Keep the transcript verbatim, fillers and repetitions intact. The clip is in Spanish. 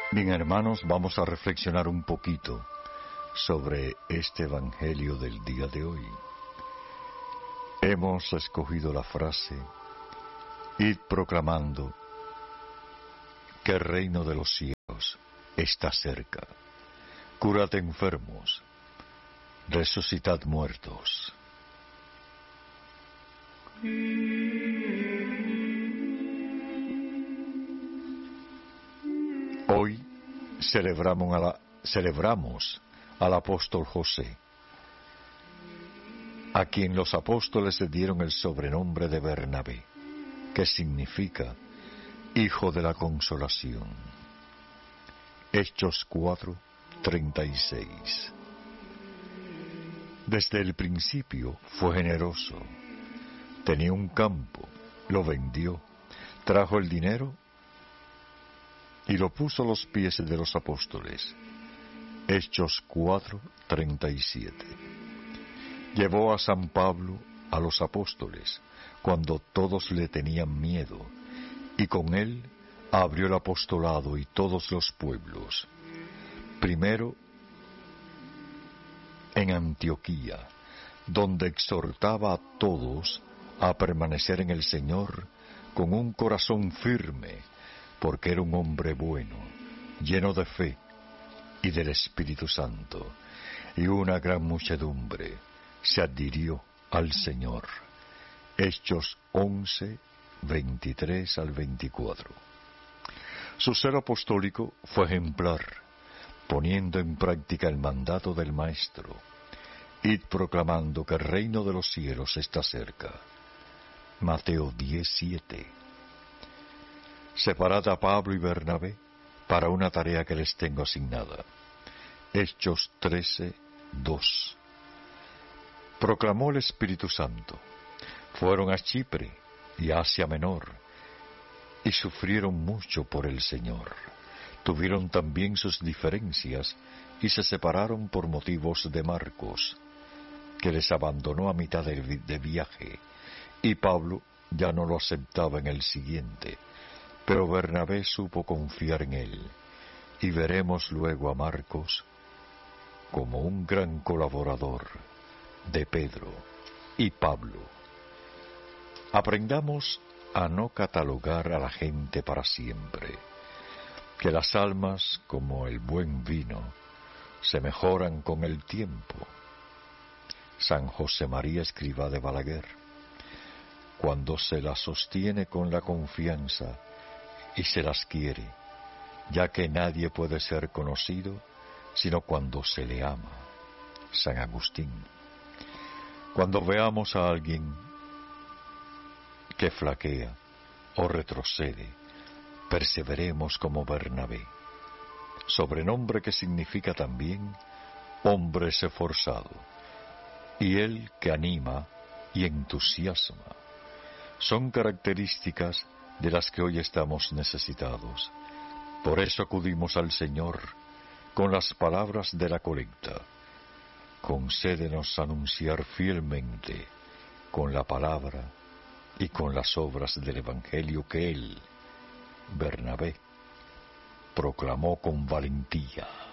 Bien, hermanos, vamos a reflexionar un poquito sobre este evangelio del día de hoy. Hemos escogido la frase: id proclamando que el reino de los cielos está cerca. Curad enfermos, resucitad muertos. Hoy celebramos, a la, celebramos al apóstol José, a quien los apóstoles le dieron el sobrenombre de Bernabé, que significa Hijo de la Consolación. Hechos cuatro, treinta y seis. Desde el principio fue generoso. Tenía un campo, lo vendió, trajo el dinero y lo puso a los pies de los apóstoles. Hechos cuatro, treinta y siete. Llevó a San Pablo a los apóstoles cuando todos le tenían miedo, y con él abrió el apostolado y todos los pueblos. Primero en Antioquía, donde exhortaba a todos a permanecer en el Señor con un corazón firme, porque era un hombre bueno, lleno de fe y del Espíritu Santo, y una gran muchedumbre se adhirió al Señor. Hechos once, veintitrés al veinticuatro. Su celo apostólico fue ejemplar, poniendo en práctica el mandato del Maestro: id proclamando que el reino de los cielos está cerca. Mateo diez, siete. Separad a Pablo y Bernabé para una tarea que les tengo asignada. Hechos trece, dos. Proclamó el Espíritu Santo. Fueron a Chipre y a Asia Menor, y sufrieron mucho por el Señor. Tuvieron también sus diferencias y se separaron por motivos de Marcos, que les abandonó a mitad de, de viaje, y Pablo ya no lo aceptaba en el siguiente, pero Bernabé supo confiar en él, y veremos luego a Marcos como un gran colaborador de Pedro y Pablo. Aprendamos a no catalogar a la gente para siempre, que las almas, como el buen vino, se mejoran con el tiempo. San José María Escrivá de Balaguer: cuando se las sostiene con la confianza y se las quiere, ya que nadie puede ser conocido sino cuando se le ama. San Agustín. Cuando veamos a alguien que flaquea o retrocede, perseveremos como Bernabé, sobrenombre que significa también hombre esforzado, y él que anima y entusiasma. Son características de las que hoy estamos necesitados. Por eso acudimos al Señor con las palabras de la colecta: concédenos anunciar fielmente con la palabra y con las obras del Evangelio que él, Bernabé, proclamó con valentía.